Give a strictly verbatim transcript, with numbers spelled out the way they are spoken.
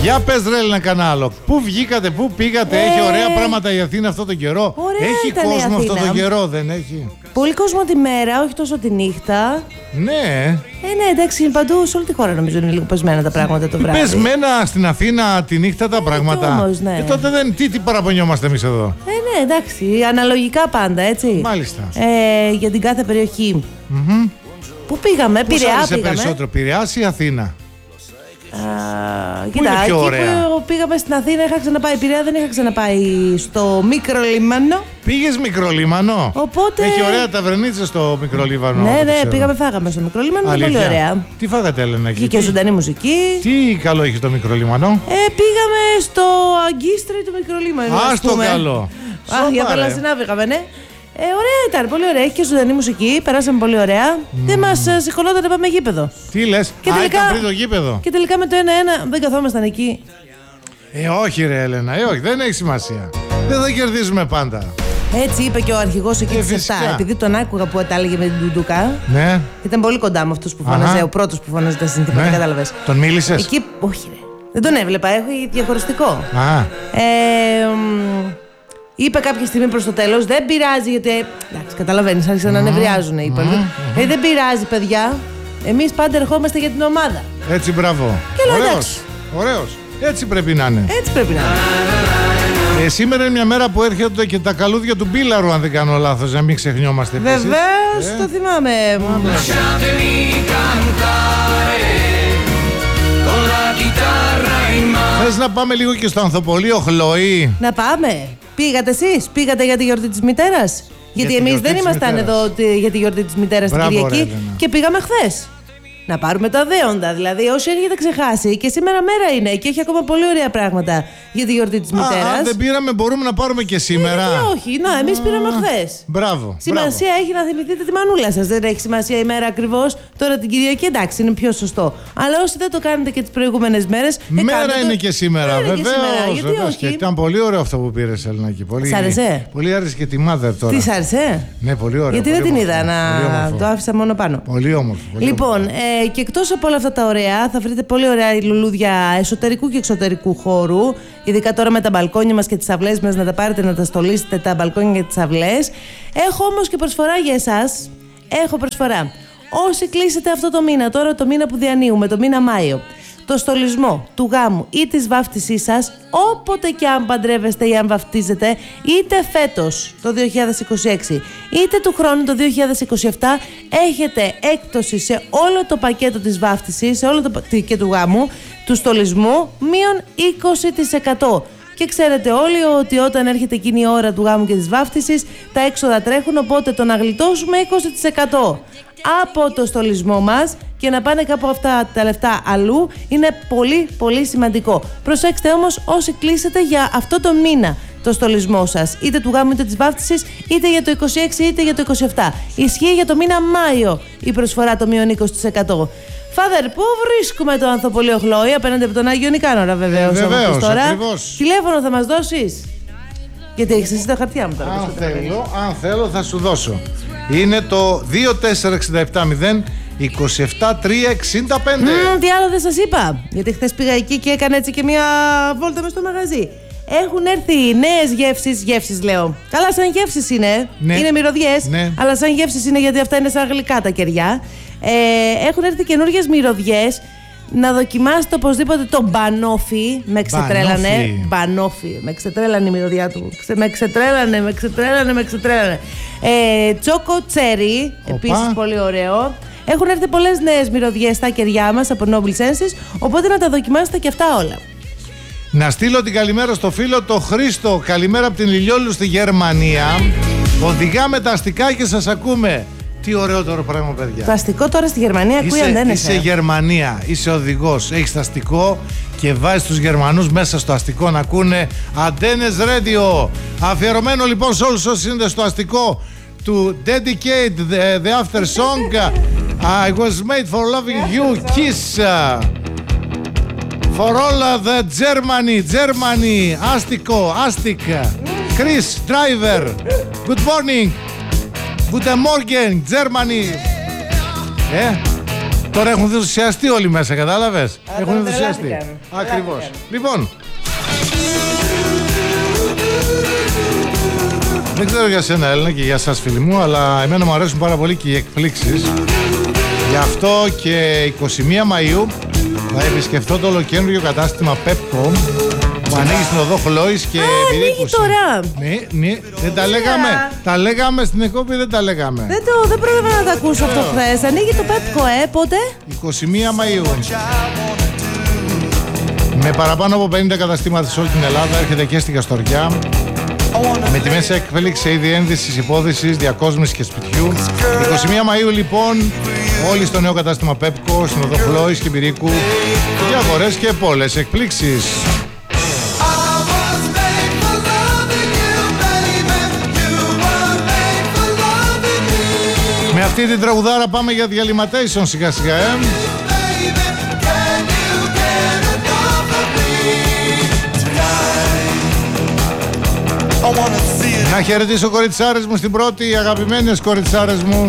Για πες ρε Έλληνα κανάλο, πού βγήκατε, πού πήγατε, ε... έχει ωραία πράγματα η Αθήνα αυτό τον καιρό. Ωραία έχει κόσμο αυτό τον καιρό, δεν έχει? Πολύ κόσμο τη μέρα, όχι τόσο τη νύχτα. Ναι. Ε, ναι, εντάξει, παντού σε όλη τη χώρα νομίζω είναι λίγο πεσμένα τα πράγματα το βράδυ. Πεσμένα στην Αθήνα τη νύχτα τα ε, πράγματα. Όμως, ναι. Ε, τότε δεν, τι, τι παραπονιόμαστε εμείς εδώ. Ε, ναι, εντάξει, αναλογικά πάντα, έτσι. Μάλιστα. Ε, για την κάθε περιοχή. Mm-hmm. Πού πήγαμε, Πού Πειραιά άρεσε πήγαμε. περισσότερο, Πειραιάς ή Αθήνα? Uh, Πού κοίτα, είναι πιο εκεί ωραία? που πήγαμε στην Αθήνα είχα ξαναπάει Πειραιά, δεν είχα ξαναπάει στο Μικρολίμανο. Πήγες Μικρολίμανο? Οπότε... Έχει ωραία ταβερνίτσα στο Μικρολίμανο. Ναι, ναι, πήγαμε, φάγαμε στο Μικρολίμανο, είναι πολύ ωραία. Τι φάγατε, Έλενα, εκεί? Και ζωντανή μουσική. Τι καλό έχει το Μικρολίμανο? Ε, πήγαμε στο αγκίστρι του Μικρολίμανου. Α, στο καλό. Α, για Παλασινά πήγαμε, ναι. Ε, ωραία ήταν, πολύ ωραία. Έχει και ζωντανή μουσική, περάσαμε πολύ ωραία. Mm. Δεν μας συγχωνόταν να πάμε γήπεδο. Τι λες, και α, τελικά, ήταν πριν το γήπεδο. Και τελικά με το ένα ένα δεν καθόμασταν εκεί. Ε, όχι ρε Έλενα, ε, όχι, δεν έχει σημασία. Δεν θα κερδίζουμε πάντα. Έτσι είπε και ο αρχηγός εκεί της επτά. Επειδή τον άκουγα που τα έλεγε με την Ντουντουκά. Ναι. Ήταν πολύ κοντά με αυτούς που φώναζε, ο πρώτος που φώναζε τα συνθήματα, ναι. Κατάλαβες. Τον μίλησες? Εκεί, όχι ρε. Δεν τον έβλεπα, έχω διαχωριστικό. Α. Ε, Είπε κάποια στιγμή προς το τέλος, δεν πειράζει γιατί. Εντάξει, καταλαβαίνεις, άρχισαν mm. να νευριάζουν οι υπόλοιποι. Mm. Ε, δεν πειράζει, παιδιά. Εμείς πάντα ερχόμαστε για την ομάδα. Έτσι, μπράβο. Ωραίος. Ωραίος. Έτσι πρέπει να είναι. Έτσι πρέπει να είναι. Ε, σήμερα είναι μια μέρα που έρχονται και τα καλούδια του Μπίλαρου, αν δεν κάνω λάθος, να μην ξεχνιόμαστε. Βεβαίως, ε? το θυμάμαι. Θες να πάμε λίγο και στο Ανθοπολείο, Χλωή? Να πάμε. Πήγατε εσείς, πήγατε για τη γιορτή της μητέρας? Γιατί για εμείς δεν ήμασταν εδώ για τη γιορτή της μητέρας την Κυριακή και πήγαμε χθες. Να πάρουμε τα δέοντα. Δηλαδή, όσοι έχετε ξεχάσει, και σήμερα μέρα είναι και έχει ακόμα πολύ ωραία πράγματα για τη γιορτή της μητέρας. Αν δεν πήραμε, μπορούμε να πάρουμε και σήμερα. Ε, όχι, να, εμείς πήραμε χθες. Μπράβο. Σημασία μπράβο. έχει να θυμηθείτε τη μανούλα σας. Δεν έχει σημασία η μέρα ακριβώς. Τώρα την Κυριακή, εντάξει, είναι πιο σωστό. Αλλά όσοι δεν το κάνετε και τις προηγούμενες μέρες. Μέρα είναι το... και σήμερα, βεβαίως. Και ήταν πολύ ωραίο αυτό που πήρες, Ελληνική. Πολύ... Σ' άρεσε? Πολύ άρεσε και τη Mother τώρα. Τι σ' άρεσε? Ναι, πολύ ωραίο. Γιατί πολύ δεν την όμορφο. είδα να το άφησα μόνο πάνω. Πολύ όμορφο. Πολύ λοιπόν, ε, και εκτός από όλα αυτά τα ωραία, θα βρείτε πολύ ωραία λουλούδια εσωτερικού και εξωτερικού χώρου. Ειδικά τώρα με τα μπαλκόνια μας και τις αυλές μας, να τα πάρετε να τα στολίσετε τα μπαλκόνια και τις αυλές. Έχω όμως και προσφορά για εσάς. Έχω προσφορά. Όσοι κλείσετε αυτό το μήνα, τώρα το μήνα που διανύουμε, το μήνα Μάιο, το στολισμό του γάμου ή της βάφτισής σας, όποτε και αν παντρεύεστε ή αν βαφτίζετε, είτε φέτος το δύο χιλιάδες είκοσι έξι είτε του χρόνου το δύο χιλιάδες είκοσι επτά, έχετε έκπτωση σε όλο το πακέτο της βάφτισης, σε όλο το και του γάμου, του στολισμού, μείον είκοσι τοις εκατό. Και ξέρετε όλοι ότι όταν έρχεται εκείνη η ώρα του γάμου και της βάφτισης, τα έξοδα τρέχουν, οπότε το να γλιτώσουμε είκοσι τοις εκατό από το στολισμό μας και να πάνε κάπου αυτά τα λεφτά αλλού είναι πολύ πολύ σημαντικό. Προσέξτε όμως όσοι κλείσετε για αυτό το μήνα το στολισμό σας, είτε του γάμου είτε της βάφτισης, είτε για το είκοσι έξι είτε για το είκοσι επτά. Ισχύει για το μήνα Μάιο η προσφορά το μείον είκοσι τοις εκατό. Φάδερ, πού βρίσκουμε το Ανθοπολείο Χλώη? Απέναντι από τον Άγιο Νικάνορα, βεβαίως. Ε, βεβαίως, τώρα. ακριβώς. Τηλέφωνο θα μας δώσεις? Γιατί έχεις εσύ τα χαρτιά μου τώρα. Αν θέλω, αν θέλω θα σου δώσω. Είναι το δύο τέσσερα έξι επτά μηδέν είκοσι επτά τριακόσια εξήντα πέντε. Mm, τι άλλο δεν σας είπα? Γιατί χθες πήγα εκεί και έκανα έτσι και μια βόλτα μες στο μαγαζί. Έχουν έρθει νέες γεύσεις, γεύσεις λέω. Καλά, σαν γεύσεις είναι. Ναι. Είναι μυρωδιές, ναι. Αλλά σαν γεύσεις είναι γιατί αυτά είναι σαν γλυκά τα κεριά. Ε, έχουν έρθει καινούργιες μυρωδιές. Να δοκιμάσετε οπωσδήποτε το μπανόφι. Με ξετρέλανε. Μπανόφι. Με ξετρέλανε η μυρωδιά του. Με ξετρέλανε, με ξετρέλανε, με ξετρέλανε. Ε, τσόκο τσέρι. Επίσης πολύ ωραίο. Έχουν έρθει πολλές νέες μυρωδιές στα κεριά μας από Noble Senses. Οπότε να τα δοκιμάσετε και αυτά όλα. Να στείλω την καλημέρα στο φίλο το Χρήστο. Καλημέρα από την Ηλιόλου στη Γερμανία. Οδηγάμε τα αστικά και σας ακούμε. Τι ωραιότερο πράγμα, παιδιά. Το αστικό τώρα στη Γερμανία ακούει αντένεσαι. Είσαι Γερμανία, είσαι οδηγός, έχεις το αστικό και βάζεις τους Γερμανούς μέσα στο αστικό να ακούνε Αντένες Radio. Αφιερωμένο λοιπόν σε όλους όσοι είναι στο αστικό του Dedicate the, the After Song. I was made for loving you, Kiss. For all the Germany, Germany, αστικό, αστικ. Chris, driver, good morning. Guten Morgen, Germany. Ε, Τώρα έχουν ενθουσιαστεί όλοι μέσα, κατάλαβες. Α, Έχουν τώρα ενθουσιαστεί. τρελάθηκαν. Ακριβώς. Τρελάθηκαν. Λοιπόν, δεν ξέρω για σένα, Έλληνα, και για σας, φίλοι μου, αλλά εμένα μου αρέσουν πάρα πολύ και οι εκπλήξεις. Γι' αυτό και εικοστή πρώτη Μαΐου θα επισκεφτώ το ολοκαίριο κατάστημα Pepco που ανοίγει στην οδό Χλόης και ανοίγει τώρα. Ναι, ναι, δεν τα λέγαμε. Τα λέγαμε στην εκπομπή, δεν τα λέγαμε. Δεν το, δεν πρόλαβα να τα ακούσω αυτό χθες. Ανοίγει το Pepco, ε, πότε? εικοστή πρώτη Μαΐου. Με παραπάνω από πενήντα καταστήματα σε όλη την Ελλάδα, έρχεται και στην Καστοριά. Με τη μέση έκπληξη είδη ένδυσης, υπόδυσης, διακόσμησης και σπιτιού. εικοστή πρώτη Μαΐου λοιπόν, όλοι στο νέο κατάστημα Pepco, στην οδό Χλόης και Πυρίκου, για αγορές και πολλές εκπλήξεις. Με αυτή την τραγουδάρα πάμε για διαλυματέισον σιγά σιγά, ε. Να χαιρετήσω κοριτσάρες μου στην πρώτη, αγαπημένες κοριτσάρες μου.